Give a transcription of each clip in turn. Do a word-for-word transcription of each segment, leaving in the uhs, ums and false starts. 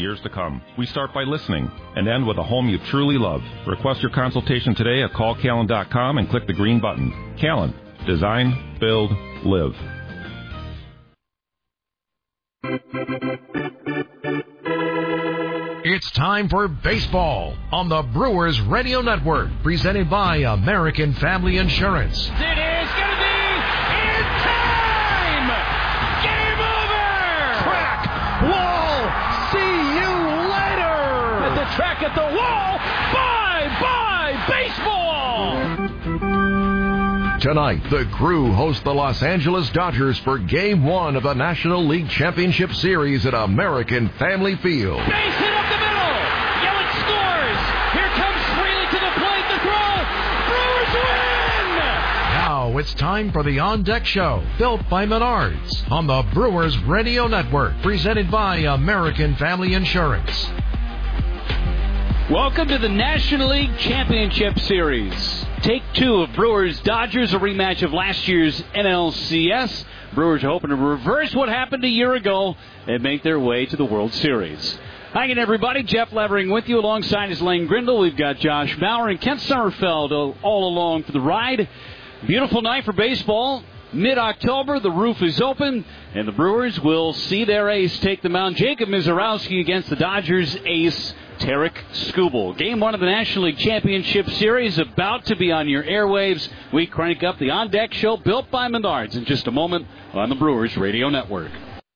years to come. We start by listening and end with a home you truly love. Request your consultation today at call callan dot com and click the green button. Callan. Design, build, live. It's time for baseball on the Brewers Radio Network, presented by American Family Insurance. It is going to be in time! Game over! Track, wall, see you later! At the track, at the wall, bye-bye baseball! Tonight, the Crew host the Los Angeles Dodgers for Game one of the National League Championship Series at American Family Field. Base hit up the middle! Yelich scores! Here comes Freely to the plate, the throw! Brewers win! Now it's time for the On Deck Show, built by Menards, on the Brewers Radio Network, presented by American Family Insurance. Welcome to the National League Championship Series. Take two of Brewers-Dodgers, a rematch of last year's N L C S. Brewers are hoping to reverse what happened a year ago and make their way to the World Series. Hi again, everybody. Jeff Levering with you. Alongside is Lane Grindle. We've got Josh Bauer and Kent Sommerfeld all along for the ride. Beautiful night for baseball. Mid-October, the roof is open, and the Brewers will see their ace take the mound. Jacob Misiorowski against the Dodgers ace, Tarik Skubal. Game one of the National League Championship Series about to be on your airwaves. We crank up the On Deck Show built by Menards in just a moment on the Brewers Radio Network.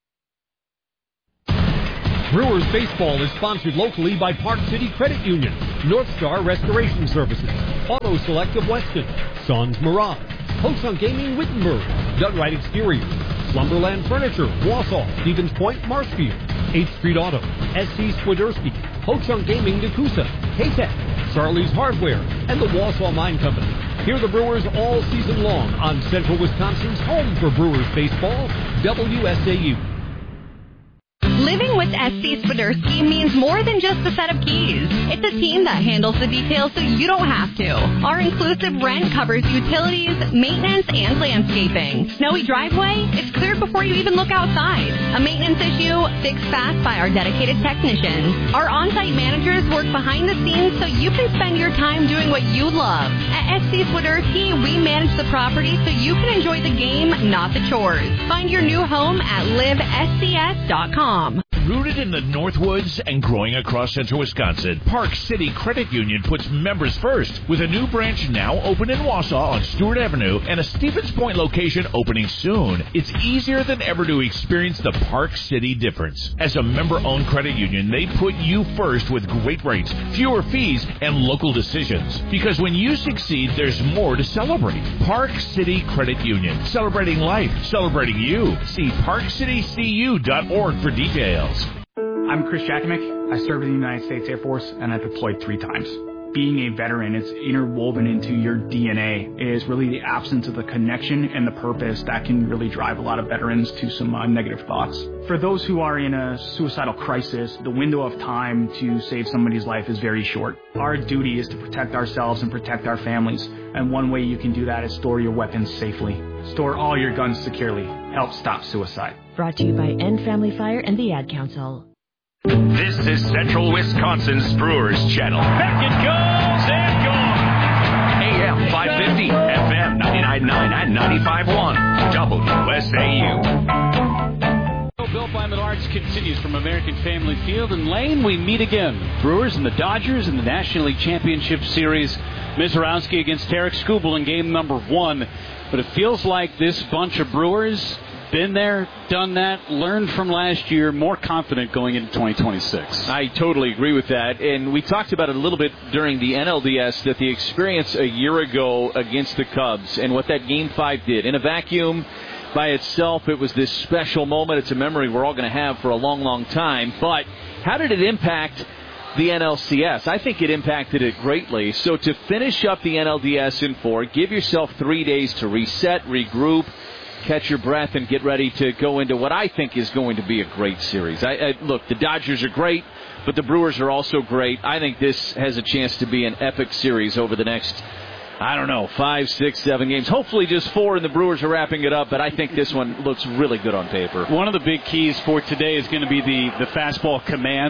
Brewers baseball is sponsored locally by Park City Credit Union, North Star Restoration Services, Auto Select of Weston, Sons Mirage, Ho-Chunk Gaming Wittenberg, Dunright Exteriors, Slumberland Furniture, Wausau, Stevens Point, Marshfield, eighth Street Auto, S C Swiderski, Ho-Chunk Gaming Nakusa, K-Tech, Charlie's Hardware, and the Wausau Mine Company. Hear the Brewers all season long on Central Wisconsin's home for Brewers baseball, W S A U. Living with S C Swiderski means more than just a set of keys. It's a team that handles the details so you don't have to. Our inclusive rent covers utilities, maintenance, and landscaping. Snowy driveway? It's cleared before you even look outside. A maintenance issue? Fixed fast by our dedicated technicians. Our on-site managers work behind the scenes so you can spend your time doing what you love. At S C Swiderski, we manage the property so you can enjoy the game, not the chores. Find your new home at live S C S dot com. Rooted in the Northwoods and growing across central Wisconsin, Park City Credit Union puts members first, with a new branch now open in Wausau on Stewart Avenue and a Stevens Point location opening soon. It's easier than ever to experience the Park City difference. As a member-owned credit union, they put you first with great rates, fewer fees, and local decisions. Because when you succeed, there's more to celebrate. Park City Credit Union, celebrating life, celebrating you. See park city c u dot org for details. I'm Chris Jakimick. I served in the United States Air Force, and I deployed three times. Being a veteran is interwoven into your D N A. It is really the absence of the connection and the purpose that can really drive a lot of veterans to some uh, negative thoughts. For those who are in a suicidal crisis, the window of time to save somebody's life is very short. Our duty is to protect ourselves and protect our families, and one way you can do that is store your weapons safely. Store all your guns securely. Help stop suicide. Brought to you by End Family Fire and the Ad Council. This is Central Wisconsin's Brewers Channel. Back it goes and gone. A M five fifty, F M ninety-nine point nine and ninety-five point one. W S A U. Built by Menards continues from American Family Field. And Lane, we meet again. Brewers and the Dodgers in the National League Championship Series. Misiorowski against Tarik Skubal in game number one. But it feels like this bunch of Brewers been there, done that, learned from last year, more confident going into twenty twenty-six. I totally agree with that. And we talked about it a little bit during the N L D S, that the experience a year ago against the Cubs and what that Game five did. In a vacuum, by itself, it was this special moment. It's a memory we're all going to have for a long, long time. But how did it impact the N L C S? I think it impacted it greatly. So to finish up the N L D S in four, give yourself three days to reset, regroup, catch your breath, and get ready to go into what I think is going to be a great series. I, I, look, the Dodgers are great, but the Brewers are also great. I think this has a chance to be an epic series over the next, I don't know, five, six, seven games. Hopefully just four, and the Brewers are wrapping it up, but I think this one looks really good on paper. One of the big keys for today is going to be the, the fastball command.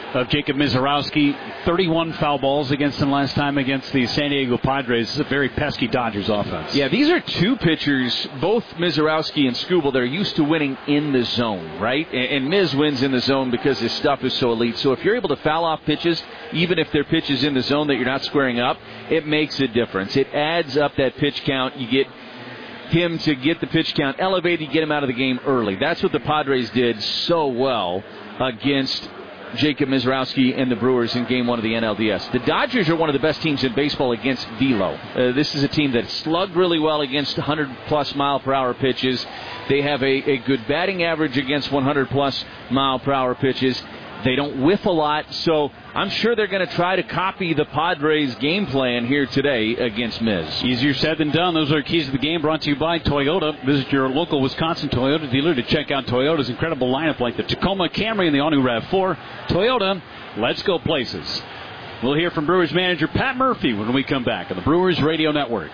of Jacob Misiorowski. thirty-one foul balls against him last time against the San Diego Padres. It's a very pesky Dodgers offense. Yeah, these are two pitchers, both Misiorowski and Skubal, that are used to winning in the zone, right? And, and Miz wins in the zone because his stuff is so elite. So if you're able to foul off pitches, even if they're pitches in the zone that you're not squaring up, it makes a difference. It adds up that pitch count. You get him to get the pitch count elevated, get him out of the game early. That's what the Padres did so well against Jacob Misiorowski and the Brewers in game one of the N L D S. The Dodgers are one of the best teams in baseball against velo. Uh, this is a team that slugged really well against one hundred plus mile per hour pitches. They have a, a good batting average against one hundred plus mile per hour pitches. They don't whiff a lot, so I'm sure they're going to try to copy the Padres' game plan here today against Miz. Easier said than done. Those are keys to the game brought to you by Toyota. Visit your local Wisconsin Toyota dealer to check out Toyota's incredible lineup like the Tacoma, Camry, and the all-new RAV four. Toyota, let's go places. We'll hear from Brewers manager Pat Murphy when we come back on the Brewers Radio Network.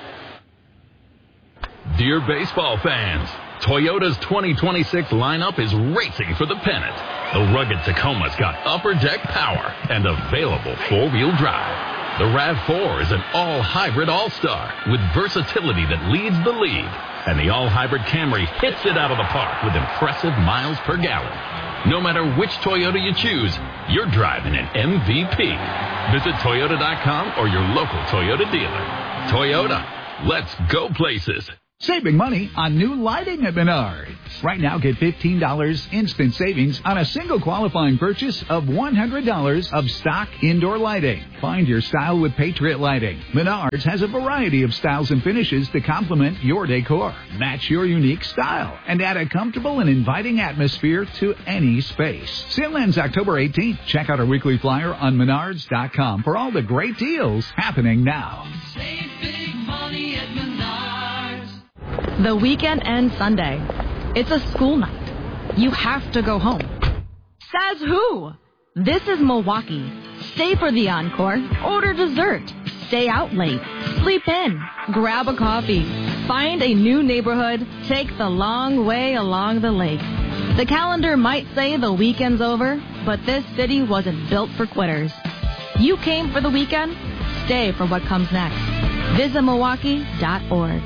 Dear baseball fans, Toyota's twenty twenty-six lineup is racing for the pennant. The rugged Tacoma's got upper deck power and available four-wheel drive. The RAV four is an all-hybrid all-star with versatility that leads the league. And the all-hybrid Camry hits it out of the park with impressive miles per gallon. No matter which Toyota you choose, you're driving an M V P. Visit Toyota dot com or your local Toyota dealer. Toyota, let's go places. Saving money on new lighting at Menards. Right now, get fifteen dollars instant savings on a single qualifying purchase of one hundred dollars of stock indoor lighting. Find your style with Patriot Lighting. Menards has a variety of styles and finishes to complement your decor. Match your unique style and add a comfortable and inviting atmosphere to any space. Sale ends October eighteenth. Check out our weekly flyer on Menards dot com for all the great deals happening now. Save big money at Menards. The weekend ends Sunday. It's a school night. You have to go home. Says who? This is Milwaukee. Stay for the encore. Order dessert. Stay out late. Sleep in. Grab a coffee. Find a new neighborhood. Take the long way along the lake. The calendar might say the weekend's over, but this city wasn't built for quitters. You came for the weekend? Stay for what comes next. Visit Milwaukee dot org.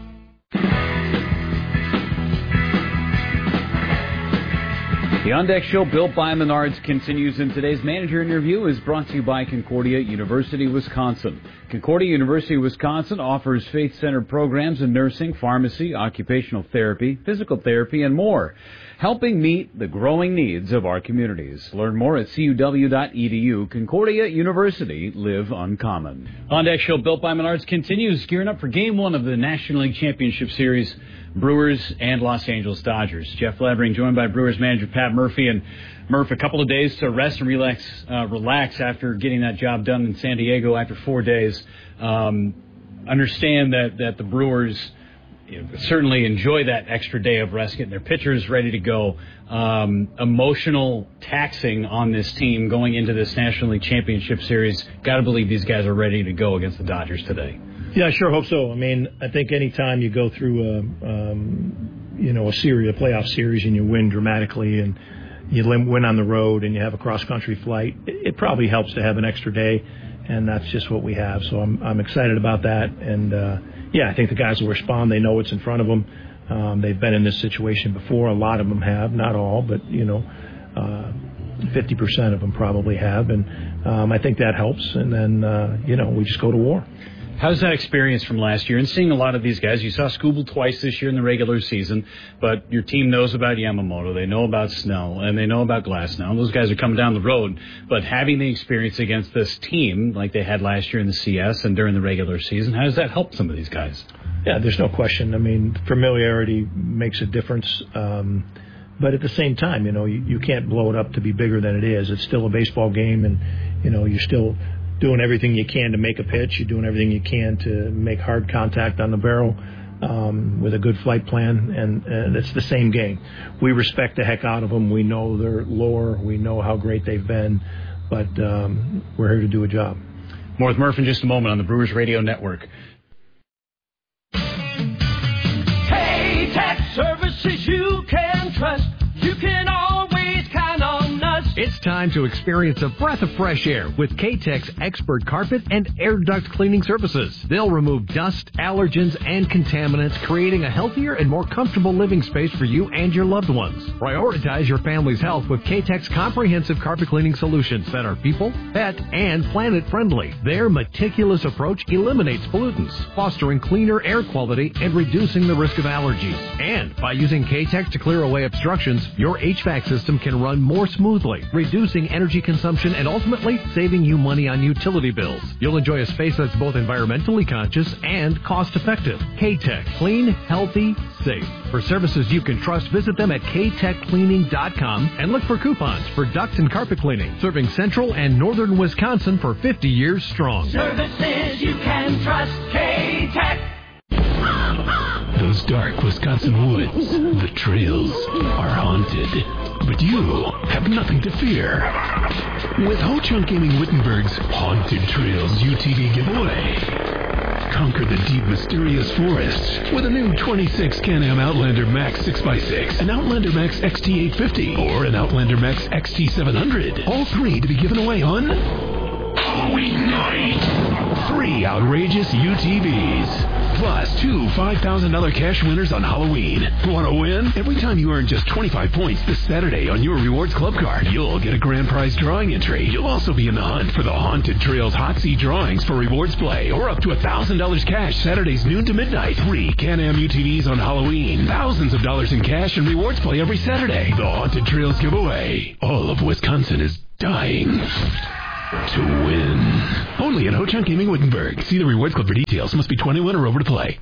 The On Deck Show, built by Menards, continues, and today's manager interview is brought to you by Concordia University, Wisconsin. Concordia University, Wisconsin offers faith-centered programs in nursing, pharmacy, occupational therapy, physical therapy, and more, helping meet the growing needs of our communities. Learn more at C U W dot E D U. Concordia University, live uncommon. On Deck Show, built by Menards, continues, gearing up for Game one of the National League Championship Series, Brewers and Los Angeles Dodgers. Jeff Levering joined by Brewers manager Pat Murphy. And Murph, a couple of days to rest and relax uh, relax after getting that job done in San Diego after four days. Um, understand that, that the Brewers you know, certainly enjoy that extra day of rest, getting their pitchers ready to go. Um, emotional taxing on this team going into this National League Championship Series. Got to believe these guys are ready to go against the Dodgers today. Yeah, I sure hope so. I mean, I think any time you go through a, um, you know, a series, a playoff series, and you win dramatically, and you win on the road, and you have a cross-country flight, it, it probably helps to have an extra day, and that's just what we have. So I'm I'm excited about that, and uh, yeah, I think the guys will respond. They know what's in front of them. Um, they've been in this situation before. A lot of them have, not all, but you know, uh, fifty percent of them probably have, and um, I think that helps. And then uh, you know, we just go to war. How's that experience from last year and seeing a lot of these guys? You saw Skubal twice this year in the regular season, but your team knows about Yamamoto, they know about Snell, and they know about Glasnow. Those guys are coming down the road, but having the experience against this team like they had last year in the C S and during the regular season, how does that help some of these guys? Yeah, there's no question. I mean, familiarity makes a difference. Um, but at the same time, you know, you, you can't blow it up to be bigger than it is. It's still a baseball game, and, you know, you're still doing everything you can to make a pitch. You're doing everything you can to make hard contact on the barrel um, with a good flight plan, and, and it's the same game. We respect the heck out of them. We know their lore. We know how great they've been, but um, we're here to do a job. More with Murph in just a moment on the Brewers Radio Network. Hey, tax services you can trust. You can always count on us. It's time to experience a breath of fresh air with K-Tech's expert carpet and air duct cleaning services. They'll remove dust, allergens, and contaminants, creating a healthier and more comfortable living space for you and your loved ones. Prioritize your family's health with K-Tech's comprehensive carpet cleaning solutions that are people, pet, and planet friendly. Their meticulous approach eliminates pollutants, fostering cleaner air quality and reducing the risk of allergies. And by using K-Tech to clear away obstructions, your H V A C system can run more smoothly, reducing energy consumption and ultimately saving you money on utility bills. You'll enjoy a space that's both environmentally conscious and cost-effective. K-Tech. Clean, healthy, safe. For services you can trust, visit them at k tech cleaning dot com and look for coupons for duct and carpet cleaning, serving central and northern Wisconsin for fifty years strong. Services you can trust. K-Tech. Those dark Wisconsin woods, the trails, are haunted. But you have nothing to fear. With Ho Chunk Gaming Wittenberg's Haunted Trails U T V giveaway. Conquer the deep, mysterious forests with a new twenty-six Can-Am Outlander Max six by six, an Outlander Max X T eight fifty, or an Outlander Max X T seven hundred. All three to be given away on Halloween night. Three outrageous U T Vs. Plus two five thousand dollars cash winners on Halloween. Want to win? Every time you earn just twenty-five points this Saturday on your Rewards Club card, you'll get a grand prize drawing entry. You'll also be in the hunt for the Haunted Trails Hot Seat drawings for Rewards Play, or up to one thousand dollars cash Saturdays noon to midnight. Three Can-Am U T Vs on Halloween. Thousands of dollars in cash and Rewards Play every Saturday. The Haunted Trails giveaway. All of Wisconsin is dying to win. Only at Ho Chunk Gaming Wittenberg. See the Rewards Club for details. Must be twenty-one or over to play.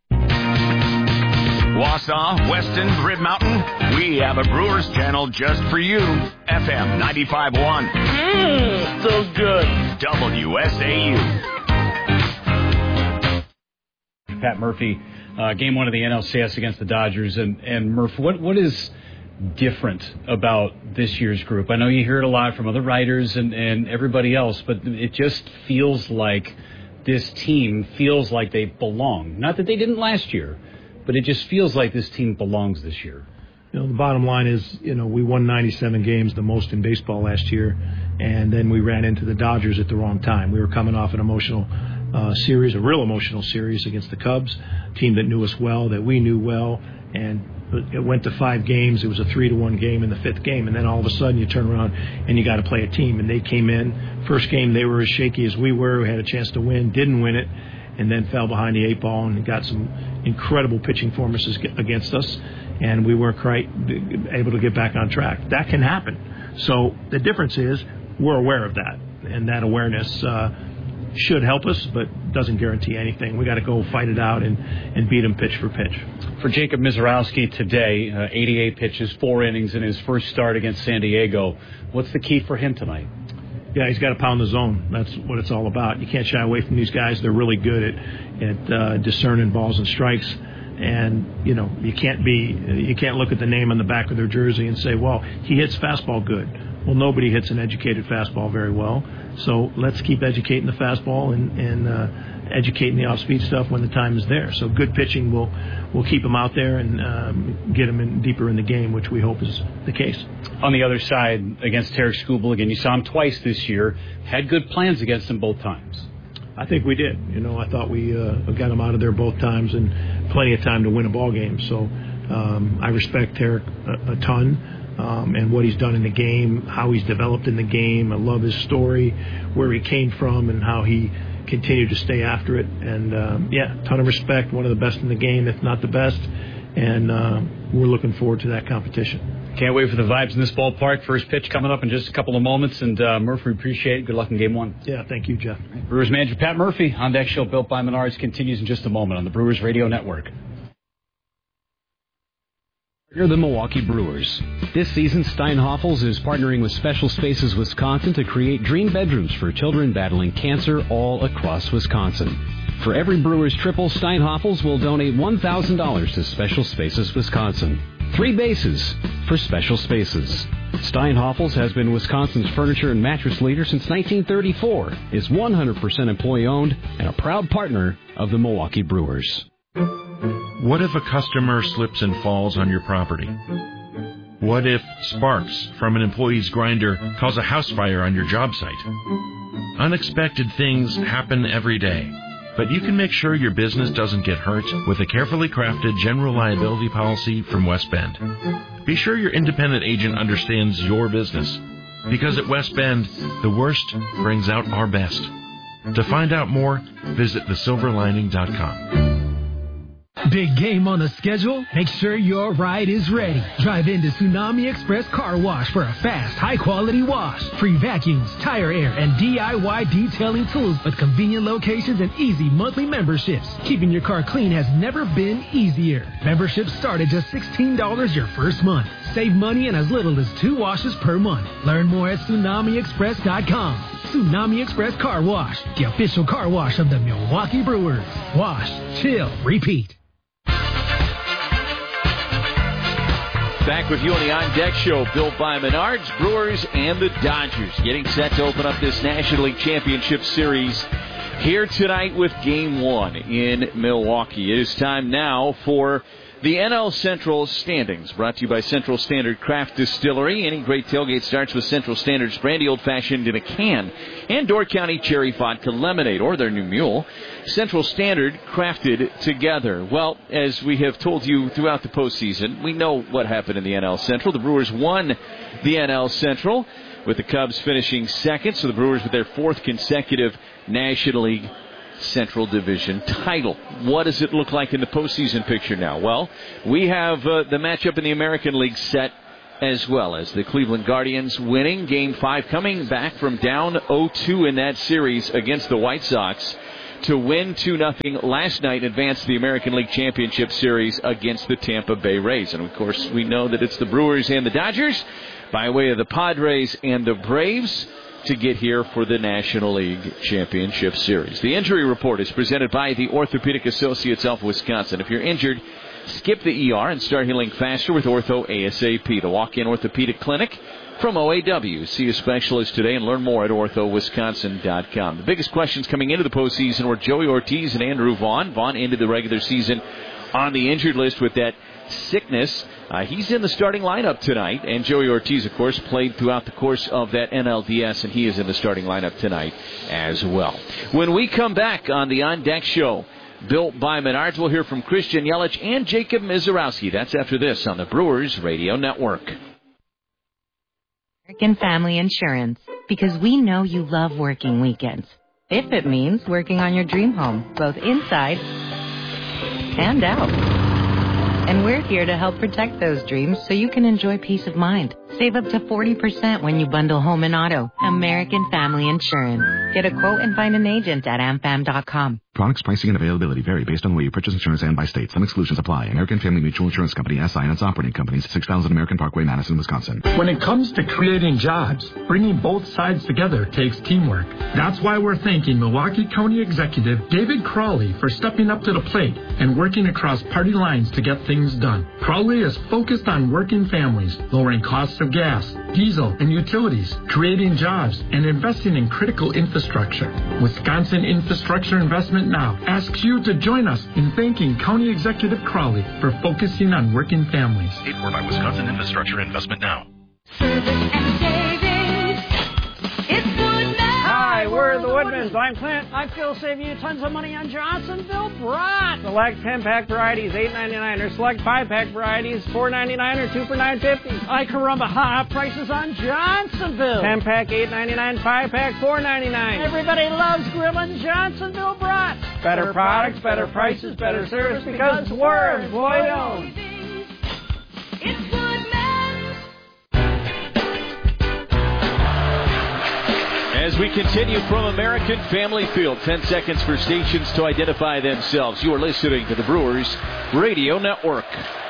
Wausau, Weston, Red Mountain, we have a Brewers channel just for you. F M ninety-five point one. Mmm, so good. W S A U. Pat Murphy, uh, game one of the N L C S against the Dodgers. And, and Murph, what what is different about this year's group? I know you hear it a lot from other writers and, and everybody else, but it just feels like this team feels like they belong. Not that they didn't last year, but it just feels like this team belongs this year. You know, the bottom line is, you know, we won ninety-seven games, the most in baseball last year, and then we ran into the Dodgers at the wrong time. We were coming off an emotional uh, series, a real emotional series against the Cubs, a team that knew us well, that we knew well, and it went to five games. It was a three to one game in the fifth game, and then all of a sudden you turn around and you got to play a team. And they came in first game. They were as shaky as we were. We had a chance to win, didn't win it, and then fell behind the eight ball and got some incredible pitching performances against us. And we weren't quite able to get back on track. That can happen. So the difference is we're aware of that, and that awareness uh, should help us, but doesn't guarantee anything. We got to go fight it out and, and beat them pitch for pitch. For Jacob Misiorowski today, uh, eighty-eight pitches, four innings in his first start against San Diego. What's the key for him tonight? Yeah, he's got to pound the zone. That's what it's all about. You can't shy away from these guys. They're really good at at uh, discerning balls and strikes. And, you know, you can't be, you can't look at the name on the back of their jersey and say, well, he hits fastball good. Well, nobody hits an educated fastball very well. So let's keep educating the fastball and, and uh, educating the off-speed stuff when the time is there. So good pitching will will keep him out there and um, get him in deeper in the game, which we hope is the case. On the other side, against Tarek Skubal, again, you saw him twice this year. Had good plans against him both times. I think we did. You know, I thought we uh, got him out of there both times and plenty of time to win a ball game. So um, I respect Tarek a, a ton. Um, and what he's done in the game, how he's developed in the game. I love his story, where he came from, and how he continued to stay after it. And, um, yeah, ton of respect, one of the best in the game, if not the best. And uh, we're looking forward to that competition. Can't wait for the vibes in this ballpark. First pitch coming up in just a couple of moments. And, uh, Murphy, we appreciate it. Good luck in game one. Yeah, thank you, Jeff. Brewers manager Pat Murphy. On Deck Show, built by Menards, continues in just a moment on the Brewers Radio Network. You're the Milwaukee Brewers. This season, Steinhoffels is partnering with Special Spaces Wisconsin to create dream bedrooms for children battling cancer all across Wisconsin. For every Brewers triple, Steinhoffels will donate one thousand dollars to Special Spaces Wisconsin. Three bases for Special Spaces. Steinhoffels has been Wisconsin's furniture and mattress leader since nineteen thirty-four, is one hundred percent employee-owned, and a proud partner of the Milwaukee Brewers. What if a customer slips and falls on your property? What if sparks from an employee's grinder cause a house fire on your job site? Unexpected things happen every day, but you can make sure your business doesn't get hurt with a carefully crafted general liability policy from West Bend. Be sure your independent agent understands your business, because at West Bend, the worst brings out our best. To find out more, visit the silver lining dot com. Big game on the schedule? Make sure your ride is ready. Drive into Tsunami Express Car Wash for a fast, high-quality wash. Free vacuums, tire air, and D I Y detailing tools with convenient locations and easy monthly memberships. Keeping your car clean has never been easier. Memberships start at just sixteen dollars your first month. Save money in as little as two washes per month. Learn more at tsunami express dot com. Tsunami Express Car Wash, the official car wash of the Milwaukee Brewers. Wash, chill, repeat. Back with you on the On Deck Show, built by Menards, Brewers, and the Dodgers. Getting set to open up this National League Championship Series here tonight with Game one in Milwaukee. It is time now for the N L Central standings, brought to you by Central Standard Craft Distillery. Any great tailgate starts with Central Standard's brandy old-fashioned in a can and Door County Cherry Vodka Lemonade, or their new mule. Central Standard, crafted together. Well, as we have told you throughout the postseason, we know what happened in the N L Central. The Brewers won the N L Central, with the Cubs finishing second, so the Brewers with their fourth consecutive National League Central Division title. What does it look like in the postseason picture now? Well, we have uh, the matchup in the American League set as well, as the Cleveland Guardians winning Game five, coming back from down oh two in that series against the White Sox to win two nothing last night and advance the American League Championship Series against the Tampa Bay Rays. And, of course, we know that it's the Brewers and the Dodgers by way of the Padres and the Braves to get here for the National League Championship Series. The injury report is presented by the Orthopedic Associates of Wisconsin. If you're injured, skip the E R and start healing faster with Ortho ASAP, the walk-in orthopedic clinic from O A W. See a specialist today and learn more at ortho wisconsin dot com. The biggest questions coming into the postseason were Joey Ortiz and Andrew Vaughn. Vaughn ended the regular season on the injured list with that sickness. Uh, he's in the starting lineup tonight, and Joey Ortiz, of course, played throughout the course of that N L D S, and he is in the starting lineup tonight as well. When we come back on the On Deck Show, built by Menards, we'll hear from Christian Yelich and Jacob Mizorowski. That's after this on the Brewers Radio Network. American Family Insurance, because we know you love working weekends. If it means working on your dream home, both inside and out. And we're here to help protect those dreams so you can enjoy peace of mind. Save up to forty percent when you bundle home and auto. American Family Insurance. Get a quote and find an agent at am fam dot com. Products, pricing, and availability vary based on where you purchase insurance and by state. Some exclusions apply. American Family Mutual Insurance Company, S I and its operating companies, six thousand American Parkway, Madison, Wisconsin. When it comes to creating jobs, bringing both sides together takes teamwork. That's why we're thanking Milwaukee County Executive David Crawley for stepping up to the plate and working across party lines to get things done. Crawley is focused on working families, lowering costs of gas, diesel, and utilities, creating jobs, and investing in critical infrastructure. Wisconsin Infrastructure Investment Now asks you to join us in thanking County Executive Crawley for focusing on working families. Paid for by Wisconsin Infrastructure Investment Now. Hi, we're the Woodmans. I'm Clint. I feel saving you tons of money on Johnsonville Brat. Select ten-pack varieties, eight ninety-nine, or select five-pack varieties, four ninety-nine, or two for nine fifty. Ay caramba, hot prices on Johnsonville. ten-pack, eight ninety-nine, five-pack, four ninety-nine. Everybody loves grilling Johnsonville Brat. Better, better products, better prices, better service, because we're employee-owned. It's As we continue from American Family Field, ten seconds for stations to identify themselves. You are listening to the Brewers Radio Network.